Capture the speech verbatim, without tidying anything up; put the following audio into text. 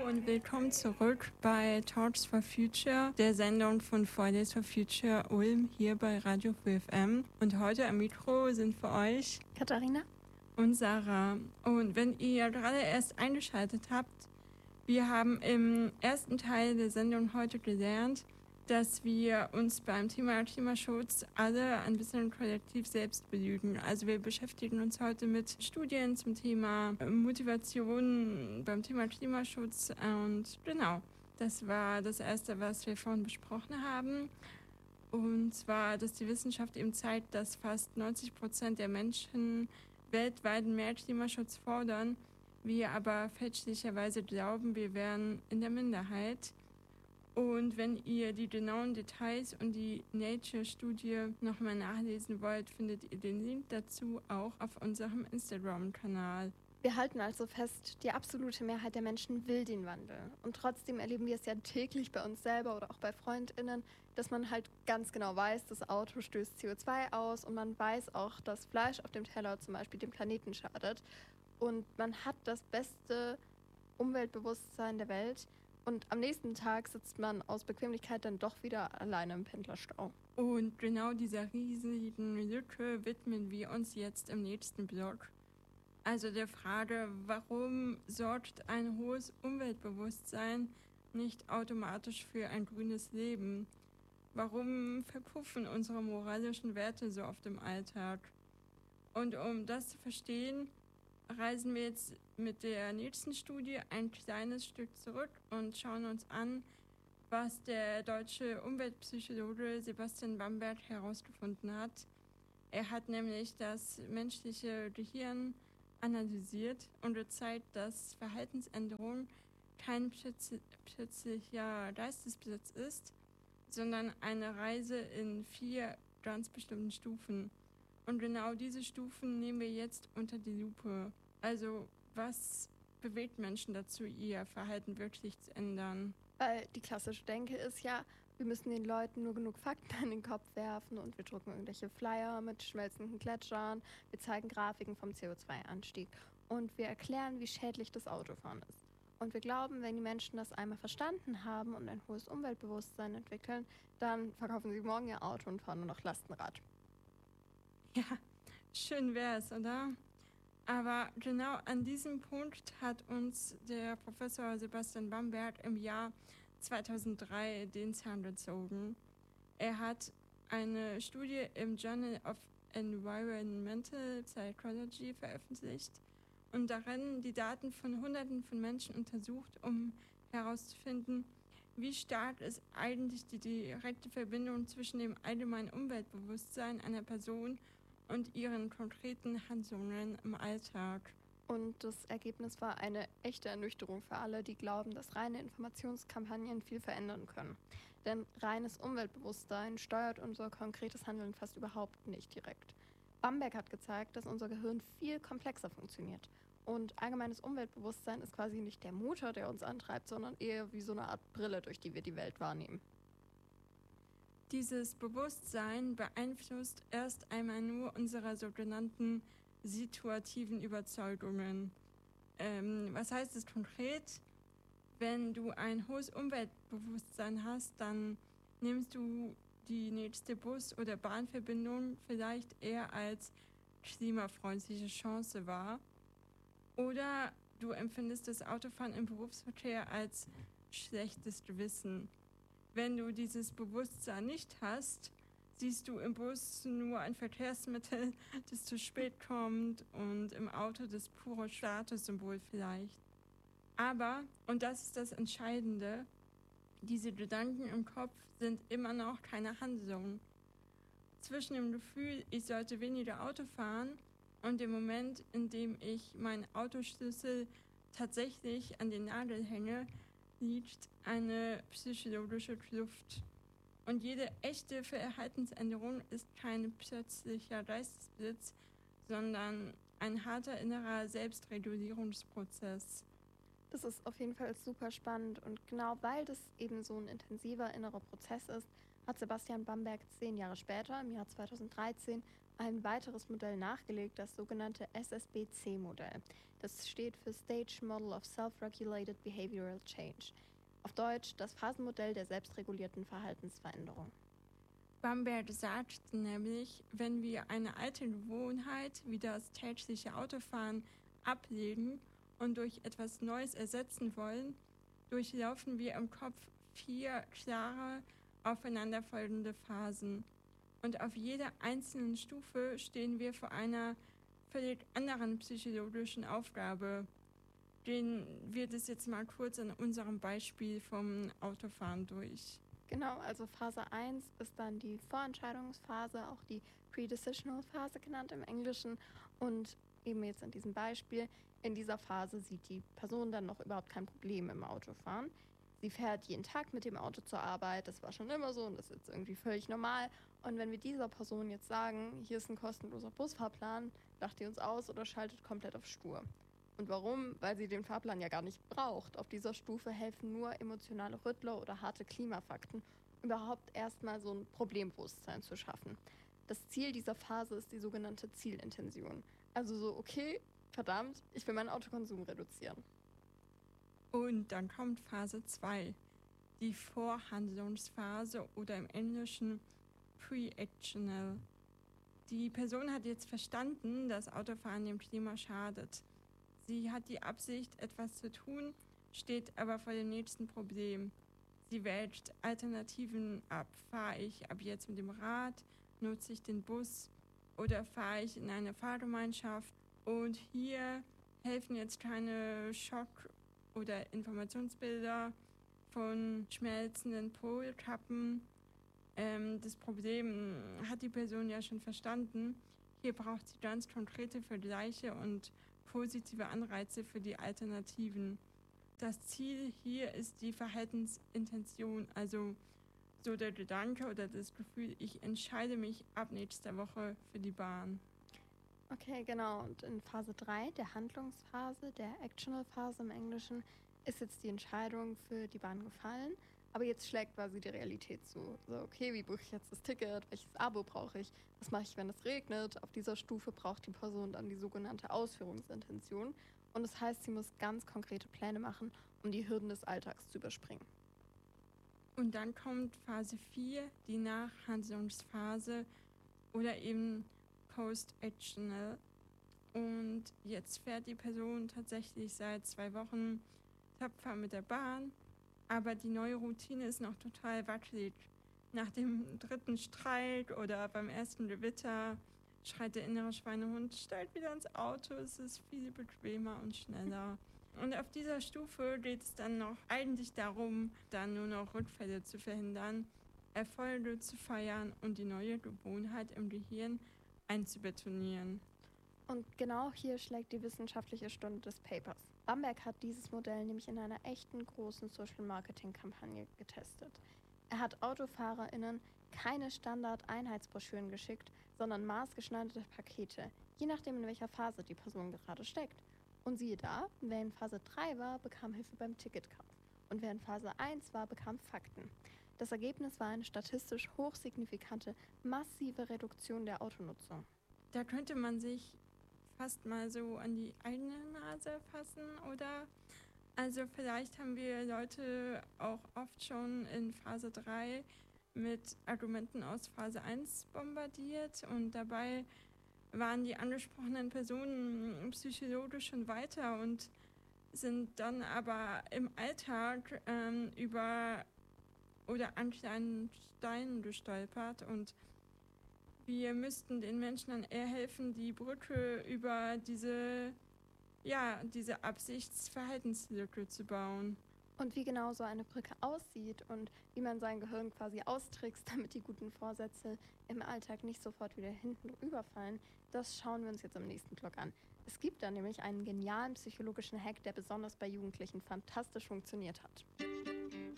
und willkommen zurück bei Talks for Future, der Sendung von Fridays for Future Ulm hier bei Radio F F M. Und heute am Mikro sind für euch Katharina und Sarah. Und wenn ihr gerade erst eingeschaltet habt, wir haben im ersten Teil der Sendung heute gelernt, dass wir uns beim Thema Klimaschutz alle ein bisschen kollektiv selbst belügen. Also wir beschäftigen uns heute mit Studien zum Thema Motivation beim Thema Klimaschutz und genau, das war das Erste, was wir vorhin besprochen haben. Und zwar, dass die Wissenschaft eben zeigt, dass fast neunzig Prozent der Menschen weltweit mehr Klimaschutz fordern, wir aber fälschlicherweise glauben, wir wären in der Minderheit. Und wenn ihr die genauen Details und die Nature-Studie nochmal nachlesen wollt, findet ihr den Link dazu auch auf unserem Instagram-Kanal. Wir halten also fest, die absolute Mehrheit der Menschen will den Wandel. Und trotzdem erleben wir es ja täglich bei uns selber oder auch bei FreundInnen, dass man halt ganz genau weiß, das Auto stößt C O zwei aus und man weiß auch, dass Fleisch auf dem Teller zum Beispiel dem Planeten schadet. Und man hat das beste Umweltbewusstsein der Welt. Und am nächsten Tag sitzt man aus Bequemlichkeit dann doch wieder alleine im Pendlerstau. Und genau dieser riesigen Lücke widmen wir uns jetzt im nächsten Blog. Also der Frage, warum sorgt ein hohes Umweltbewusstsein nicht automatisch für ein grünes Leben? Warum verpuffen unsere moralischen Werte so oft im Alltag? Und um das zu verstehen, reisen wir jetzt mit der nächsten Studie ein kleines Stück zurück und schauen uns an, was der deutsche Umweltpsychologe Sebastian Bamberg herausgefunden hat. Er hat nämlich das menschliche Gehirn analysiert und gezeigt, dass Verhaltensänderung kein plötzlicher Geistesblitz ist, sondern eine Reise in vier ganz bestimmten Stufen. Und genau diese Stufen nehmen wir jetzt unter die Lupe. Also, was bewegt Menschen dazu, ihr Verhalten wirklich zu ändern? Weil die klassische Denke ist ja, wir müssen den Leuten nur genug Fakten in den Kopf werfen und wir drucken irgendwelche Flyer mit schmelzenden Gletschern, wir zeigen Grafiken vom C O zwei Anstieg und wir erklären, wie schädlich das Autofahren ist. Und wir glauben, wenn die Menschen das einmal verstanden haben und ein hohes Umweltbewusstsein entwickeln, dann verkaufen sie morgen ihr Auto und fahren nur noch Lastenrad. Ja, schön wär's, oder? Aber genau an diesem Punkt hat uns der Professor Sebastian Bamberg im Jahr zweitausenddrei den Zahn gezogen. Er hat eine Studie im Journal of Environmental Psychology veröffentlicht und darin die Daten von Hunderten von Menschen untersucht, um herauszufinden, wie stark ist eigentlich die direkte Verbindung zwischen dem allgemeinen Umweltbewusstsein einer Person und ihren konkreten Handlungen im Alltag. Und das Ergebnis war eine echte Ernüchterung für alle, die glauben, dass reine Informationskampagnen viel verändern können. Denn reines Umweltbewusstsein steuert unser konkretes Handeln fast überhaupt nicht direkt. Bamberg hat gezeigt, dass unser Gehirn viel komplexer funktioniert. Und allgemeines Umweltbewusstsein ist quasi nicht der Motor, der uns antreibt, sondern eher wie so eine Art Brille, durch die wir die Welt wahrnehmen. Dieses Bewusstsein beeinflusst erst einmal nur unsere sogenannten situativen Überzeugungen. Ähm, was heißt es konkret? Wenn du ein hohes Umweltbewusstsein hast, dann nimmst du die nächste Bus- oder Bahnverbindung vielleicht eher als klimafreundliche Chance wahr. Oder du empfindest das Autofahren im Berufsverkehr als schlechtes Gewissen. Wenn du dieses Bewusstsein nicht hast, siehst du im Bus nur ein Verkehrsmittel, das zu spät kommt und im Auto das pure Statussymbol vielleicht. Aber, und das ist das Entscheidende, diese Gedanken im Kopf sind immer noch keine Handlung. Zwischen dem Gefühl, ich sollte weniger Auto fahren und dem Moment, in dem ich meinen Autoschlüssel tatsächlich an den Nagel hänge, liegt eine psychologische Kluft. Und jede echte Verhaltensänderung ist kein plötzlicher Geistesblitz, sondern ein harter innerer Selbstregulierungsprozess. Das ist auf jeden Fall super spannend und genau weil das eben so ein intensiver innerer Prozess ist, hat Sebastian Bamberg zehn Jahre später, im Jahr zweitausenddreizehn, ein weiteres Modell nachgelegt, das sogenannte S S B C-Modell. Das steht für Stage Model of Self-Regulated Behavioral Change. Auf Deutsch das Phasenmodell der selbstregulierten Verhaltensveränderung. Bamberg sagt nämlich, wenn wir eine alte Gewohnheit wie das tägliche Autofahren ablegen und durch etwas Neues ersetzen wollen, durchlaufen wir im Kopf vier klare, aufeinanderfolgende Phasen. Und auf jeder einzelnen Stufe stehen wir vor einer völlig anderen psychologischen Aufgabe. Gehen wir das jetzt mal kurz in unserem Beispiel vom Autofahren durch. Genau, also Phase eins ist dann die Vorentscheidungsphase, auch die Pre-Decisional Phase genannt im Englischen. Und eben jetzt in diesem Beispiel, in dieser Phase sieht die Person dann noch überhaupt kein Problem im Autofahren. Sie fährt jeden Tag mit dem Auto zur Arbeit, das war schon immer so und das ist jetzt irgendwie völlig normal. Und wenn wir dieser Person jetzt sagen, hier ist ein kostenloser Busfahrplan, lacht die uns aus oder schaltet komplett auf stur. Und warum? Weil sie den Fahrplan ja gar nicht braucht. Auf dieser Stufe helfen nur emotionale Rüttler oder harte Klimafakten, überhaupt erstmal so ein Problembewusstsein zu schaffen. Das Ziel dieser Phase ist die sogenannte Zielintention. Also so, okay, verdammt, ich will meinen Autokonsum reduzieren. Und dann kommt Phase zwei, die Vorhandlungsphase oder im Englischen Pre-Actional. Die Person hat jetzt verstanden, dass Autofahren dem Klima schadet. Sie hat die Absicht, etwas zu tun, steht aber vor dem nächsten Problem. Sie wählt Alternativen ab. Fahre ich ab jetzt mit dem Rad, nutze ich den Bus oder fahre ich in eine Fahrgemeinschaft? Und hier helfen jetzt keine Schock- oder Informationsbilder von schmelzenden Polkappen. Ähm, das Problem hat die Person ja schon verstanden. Hier braucht sie ganz konkrete Vergleiche und positive Anreize für die Alternativen. Das Ziel hier ist die Verhaltensintention, also so der Gedanke oder das Gefühl, ich entscheide mich ab nächster Woche für die Bahn. Okay, genau. Und in Phase drei, der Handlungsphase, der Actional-Phase im Englischen, ist jetzt die Entscheidung für die Bahn gefallen. Aber jetzt schlägt quasi die Realität zu. So, okay, wie buche ich jetzt das Ticket? Welches Abo brauche ich? Was mache ich, wenn es regnet? Auf dieser Stufe braucht die Person dann die sogenannte Ausführungsintention. Und das heißt, sie muss ganz konkrete Pläne machen, um die Hürden des Alltags zu überspringen. Und dann kommt Phase vier, die Nachhandlungsphase oder eben Post-Actional. Und jetzt fährt die Person tatsächlich seit zwei Wochen tapfer mit der Bahn, aber die neue Routine ist noch total wackelig. Nach dem dritten Streik oder beim ersten Gewitter schreit der innere Schweinehund, steigt wieder ins Auto, es ist viel bequemer und schneller. Und auf dieser Stufe geht es dann noch eigentlich darum, dann nur noch Rückfälle zu verhindern, Erfolge zu feiern und die neue Gewohnheit im Gehirn einzubetonieren. Und genau hier schlägt die wissenschaftliche Stunde des Papers. Bamberg hat dieses Modell nämlich in einer echten großen Social-Marketing-Kampagne getestet. Er hat AutofahrerInnen keine Standard-Einheitsbroschüren geschickt, sondern maßgeschneiderte Pakete, je nachdem in welcher Phase die Person gerade steckt. Und siehe da, wer in Phase drei war, bekam Hilfe beim Ticketkauf. Und wer in Phase eins war, bekam Fakten. Das Ergebnis war eine statistisch hochsignifikante, massive Reduktion der Autonutzung. Da könnte man sich fast mal so an die eigene Nase fassen, oder? Also vielleicht haben wir Leute auch oft schon in Phase drei mit Argumenten aus Phase eins bombardiert und dabei waren die angesprochenen Personen psychologisch schon weiter und sind dann aber im Alltag ähm, über oder an kleinen Steinen gestolpert und wir müssten den Menschen dann eher helfen, die Brücke über diese, ja, diese Absichtsverhaltenslücke zu bauen. Und wie genau so eine Brücke aussieht und wie man sein Gehirn quasi austrickst, damit die guten Vorsätze im Alltag nicht sofort wieder hinten rüberfallen, das schauen wir uns jetzt im nächsten Blog an. Es gibt da nämlich einen genialen psychologischen Hack, der besonders bei Jugendlichen fantastisch funktioniert hat.